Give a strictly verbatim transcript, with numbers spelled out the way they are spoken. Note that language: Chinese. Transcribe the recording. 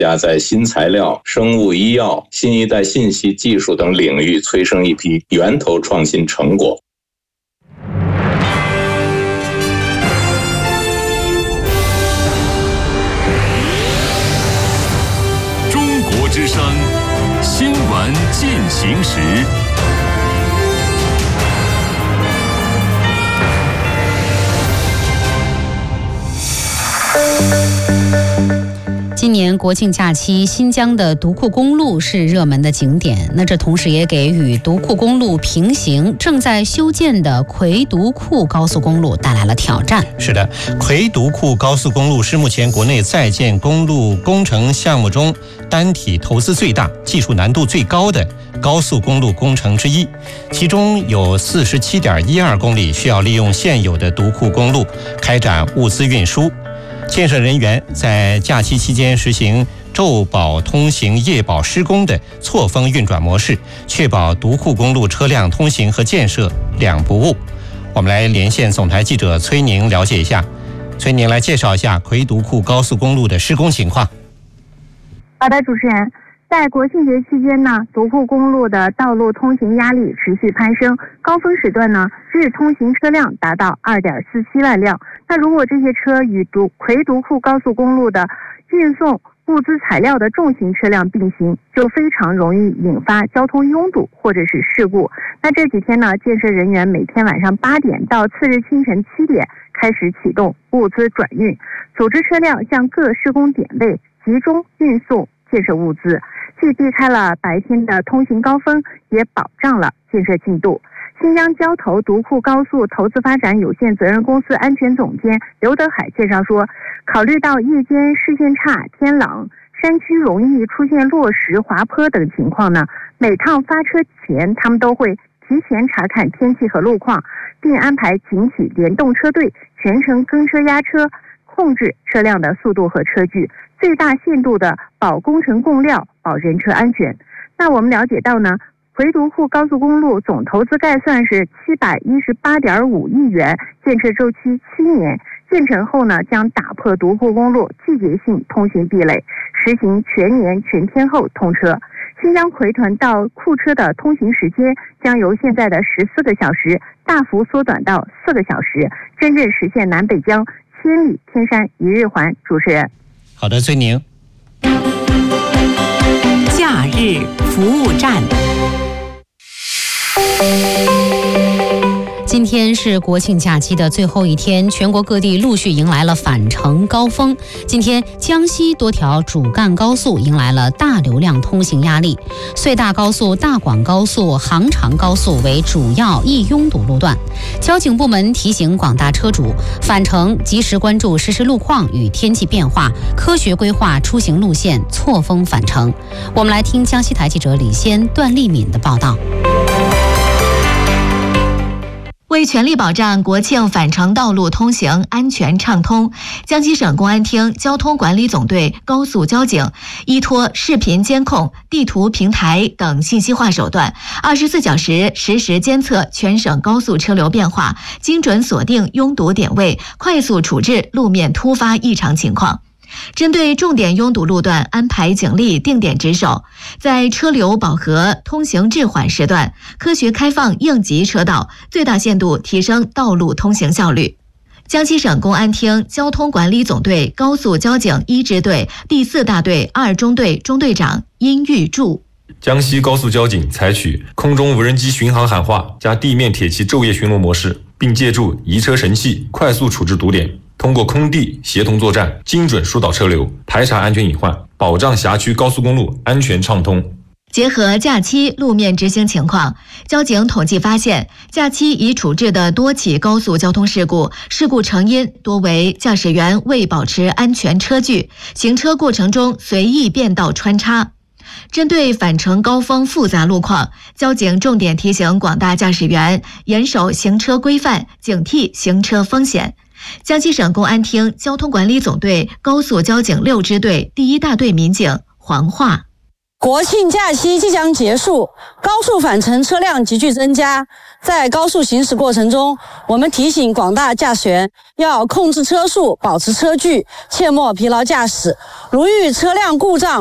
家在新材料、生物医药、新一代信息技术等领域催生一批源头创新成果。 中国之声新闻进行时。 今年国庆假期，新疆的独库公路是热门的景点。那这同时也给与独库公路平行、正在修建的魁独库高速公路带来了挑战。 是的，魁独库高速公路是目前国内在建公路工程项目中单体投资最大、技术难度最高的高速公路工程之一。其中有 四十七点一二公里需要利用现有的独库公路开展物资运输。建设人员在假期期间实行昼保通行、夜保施工的错峰运转模式，确保独库公路车辆通行和建设两不误。我们来连线总台记者崔宁了解一下。崔宁来介绍一下魁独库高速公路的施工情况。 好的，主持人，在国庆节期间呢，独库公路的道路通行压力持续攀升，高峰时段呢，日通行车辆达到 二点四七万辆。那如果这些车与独魁独库高速公路的运送物资材料的重型车辆并行，就非常容易引发交通拥堵或者是事故。那这几天呢，建设人员每天晚上八点到次日清晨七点开始启动物资转运，组织车辆向各施工点位集中运送建设物资，既避开了白天的通行高峰，也保障了建设进度。新疆交投独库高速投资发展有限责任公司安全总监刘德海介绍说，考虑到夜间视线差、天冷、山区容易出现落石、滑坡等情况呢，每趟发车前他们都会提前查看天气和路况，并安排警企联动车队全程跟车压车，控制车辆的速度和车距，最大限度的保工程供料、保人车安全。那我们了解到呢，魁独库高速公路总投资概算是七百一十八点五亿元，建设周期七年。建成后呢，将打破独库公路季节性通行壁垒，实行全年全天候通车。新疆魁屯到库车的通行时间将由现在的十四个小时大幅缩短到四个小时，真正实现南北疆千里天山一日环。主持人， 好的，崔宁。 假日服务站。今天是国庆假期的最后一天，全国各地陆续迎来了返程高峰。今天，江西多条主干高速迎来了大流量通行压力，隧大高速、大广高速、杭长高速为主要易拥堵路段。交警部门提醒广大车主，返程及时关注实时路况与天气变化，科学规划出行路线，错峰返程。我们来听江西台记者李先、段丽敏的报道。 为全力保障国庆返程道路通行安全畅通，江西省公安厅交通管理总队高速交警依托视频监控、地图平台等信息化手段，二十四小时实时监测全省高速车流变化，精准锁定拥堵点位，快速处置路面突发异常情况。针对重点拥堵路段安排警力定点值守，在车流饱和、通行滞缓时段，科学开放应急车道，最大限度提升道路通行效率。江西省公安厅交通管理总队高速交警一支队第四大队二中队中队长殷玉柱。 江西高速交警采取空中无人机巡航喊话加地面铁骑昼夜巡逻模式，并借助移车神器快速处置堵点，通过空地协同作战，精准疏导车流，排查安全隐患，保障辖区高速公路安全畅通。 结合假期路面执行情况，交警统计发现，假期已处置的多起高速交通事故，事故成因多为驾驶员未保持安全车距，行车过程中随意变道穿插。针对返程高峰复杂路况，交警重点提醒广大驾驶员严守行车规范，警惕行车风险。江西省公安厅交通管理总队高速交警六支队第一大队民警黄化。 国庆假期即将结束，高速返程车辆急剧增加。在高速行驶过程中，我们提醒广大驾驶员要控制车速，保持车距，切莫疲劳驾驶。如遇车辆故障